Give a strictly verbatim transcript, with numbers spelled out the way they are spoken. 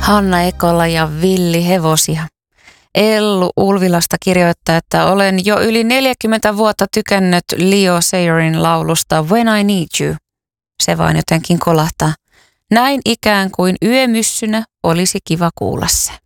Hanna Ekola ja Villi Hevosia. Ellu Ulvilasta kirjoittaa, että olen jo yli neljäkymmentä vuotta tykännyt Leo Sayerin laulusta When I Need You. Se vain jotenkin kolahtaa. Näin ikään kuin yömyssynä olisi kiva kuulla se.